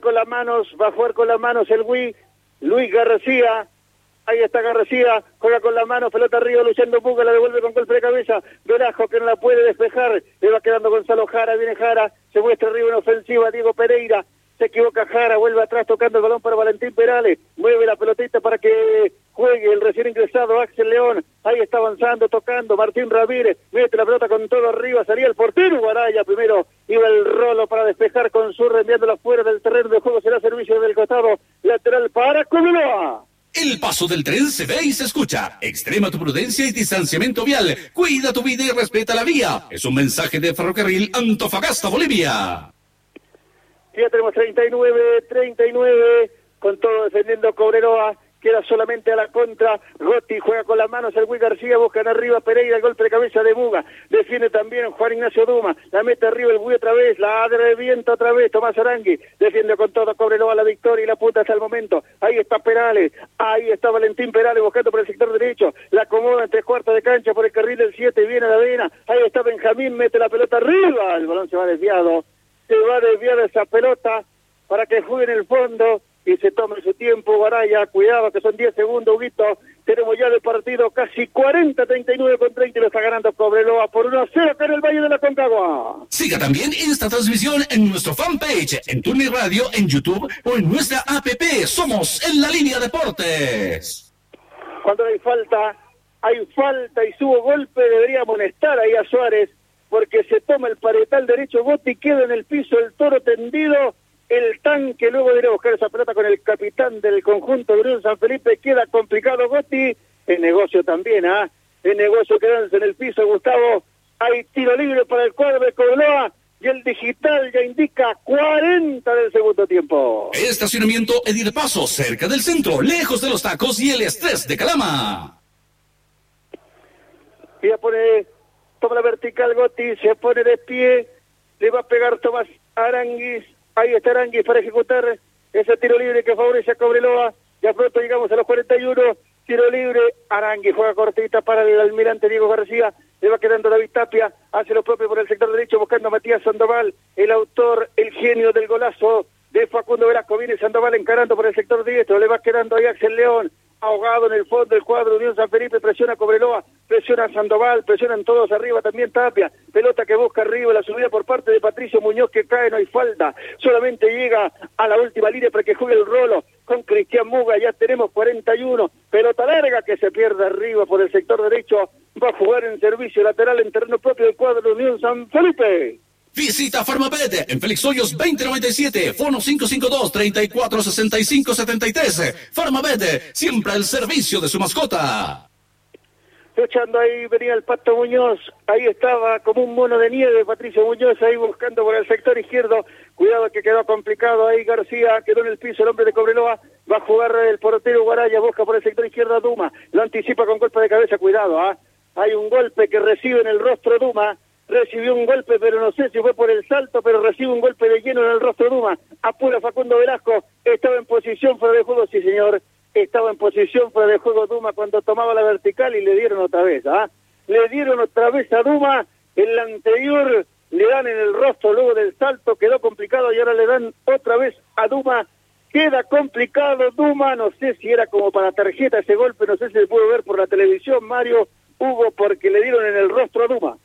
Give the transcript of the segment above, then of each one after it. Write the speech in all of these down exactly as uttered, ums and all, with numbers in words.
con las manos, va a jugar con las manos el Wii, Luis García. Ahí está García, juega con la mano, pelota arriba, luchando Puga, la devuelve con golpe de cabeza. Velasco que no la puede despejar, le va quedando Gonzalo Jara, viene Jara, se muestra arriba en ofensiva, Diego Pereira, se equivoca Jara, vuelve atrás tocando el balón para Valentín Perales, mueve la pelotita para que juegue el recién ingresado Axel León, ahí está avanzando, tocando, Martín Ramírez, mete la pelota con todo arriba, salía el portero Guaraya primero, iba el Rolo para despejar con su enviándola fuera del terreno de juego, será servicio del costado lateral para Cobreloa. El paso del tren se ve y se escucha. Extrema tu prudencia y distanciamiento vial. Cuida tu vida y respeta la vía. Es un mensaje de Ferrocarril Antofagasta, Bolivia. Ya tenemos treinta y nueve, treinta y nueve, con todo defendiendo Cobreloa. Queda solamente a la contra, Gotti juega con las manos, el Luis García, buscan arriba Pereira, el golpe de cabeza de Muga, defiende también Juan Ignacio Duma, la mete arriba el Luis otra vez, la revienta otra vez, Tomás Arangui, defiende con todo Cobreloa la victoria y la punta hasta el momento, ahí está Perales, ahí está Valentín Perales buscando por el sector derecho, la acomoda en tres cuartos de cancha por el carril del siete, viene a la vena, ahí está Benjamín, mete la pelota arriba, el balón se va desviado, se va desviada esa pelota para que juegue en el fondo, y se tome su tiempo, Guaraya, cuidado que son diez segundos, Huguito, tenemos ya de partido casi cuarenta, treinta y nueve con treinta y lo está ganando Cobreloa por uno a cero acá en el Valle de la Concagua. Siga también esta transmisión en nuestro fanpage, en Tuning Radio, en YouTube o en nuestra app, somos En la Línea Deportes. Cuando hay falta, hay falta y subo golpe, debería amonestar ahí a Suárez, porque se toma el paretal derecho, Gotti queda en el piso, el toro tendido, el tanque luego de ir a buscar esa pelota con el capitán del conjunto de Unión San Felipe, queda complicado Gotti, el negocio también, ¿ah? ¿eh? El negocio quedándose en el piso, Gustavo, hay tiro libre para el cuadro de Cobreloa, y el digital ya indica cuarenta del segundo tiempo. Estacionamiento Edir Paso, cerca del centro, lejos de los tacos y el estrés de Calama. Y ya pone, toma la vertical Gotti, se pone de pie, le va a pegar Tomás Aranguis. Ahí está Aranguis para ejecutar ese tiro libre que favorece a Cobreloa. Ya pronto llegamos a los cuarenta y uno. Tiro libre. Aranguis juega cortita para el almirante Diego García. Le va quedando David Tapia. Hace lo propio por el sector derecho buscando a Matías Sandoval. El autor, el genio del golazo de Facundo Velasco. Viene Sandoval encarando por el sector diestro. Le va quedando ahí Axel León. Ahogado en el fondo del cuadro de Unión San Felipe, presiona Cobreloa, presiona Sandoval, presionan todos arriba, también Tapia, pelota que busca arriba, la subida por parte de Patricio Muñoz que cae, no hay falta, solamente llega a la última línea para que juegue el Rolo con Cristian Muga, ya tenemos cuarenta y uno, pelota larga que se pierde arriba por el sector derecho, va a jugar en servicio lateral en terreno propio del cuadro de Unión San Felipe. Visita Farmapet en Félix Hoyos veinte noventa y siete, fono cinco cinco dos, treinta y cuatro sesenta y cinco setenta y tres. Farmapet, siempre al servicio de su mascota. Luchando ahí venía el Pato Muñoz, ahí estaba como un mono de nieve Patricio Muñoz ahí buscando por el sector izquierdo, cuidado que quedó complicado ahí García, quedó en el piso el hombre de Cobreloa, va a jugar el portero Guaraya, busca por el sector izquierdo a Duma, lo anticipa con golpe de cabeza, cuidado, ¿ah? ¿eh? Hay un golpe que recibe en el rostro Duma, recibió un golpe, pero no sé si fue por el salto, pero recibe un golpe de lleno en el rostro de Duma, apura Facundo Velasco, estaba en posición fuera de juego, sí señor, estaba en posición fuera de juego Duma cuando tomaba la vertical y le dieron otra vez, ¿ah? ¿eh? Le dieron otra vez a Duma, en la anterior le dan en el rostro luego del salto, quedó complicado y ahora le dan otra vez a Duma, queda complicado Duma, no sé si era como para tarjeta ese golpe, no sé si se pudo ver por la televisión, Mario, Hugo, porque le dieron en el rostro a Duma.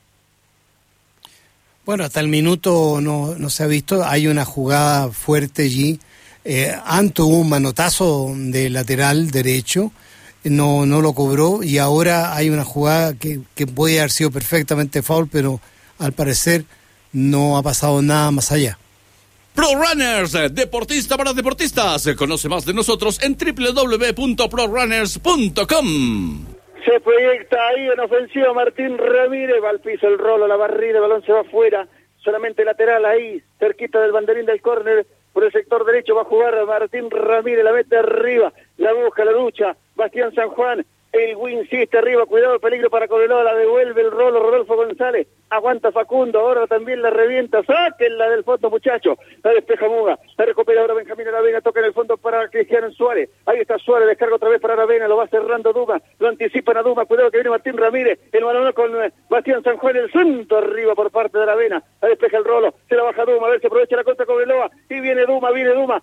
Bueno, hasta el minuto no, no se ha visto, hay una jugada fuerte allí, eh, Anto hubo un manotazo de lateral derecho, no no lo cobró y ahora hay una jugada que, que puede haber sido perfectamente foul, pero al parecer no ha pasado nada más allá. Pro Runners, deportista para deportistas, conoce más de nosotros en doble u doble u doble u punto pro runners punto com. Se proyecta ahí en ofensiva Martín Ramírez, va al piso el Rolo, la barrida, el balón se va afuera, solamente lateral ahí, cerquita del banderín del córner, por el sector derecho va a jugar Martín Ramírez, la mete arriba, la busca, la lucha, Bastián San Juan, el Win insiste arriba, cuidado, peligro para Cobreloa, la devuelve el Rolo, Rodolfo González, aguanta Facundo, ahora también la revienta, sáquenla del fondo muchacho, la despeja Muga, la recupera ahora Benjamín Aravena, toca en el fondo para Cristiano Suárez, ahí está Suárez, descarga otra vez para Aravena, lo va cerrando Duma, lo anticipan a Duma, cuidado que viene Martín Ramírez, el balón con eh, Bastián San Juan, el centro arriba por parte de Aravena, la despeja el Rolo, se la baja Duma, a ver si aprovecha la contra Cobreloa, y viene Duma, viene Duma,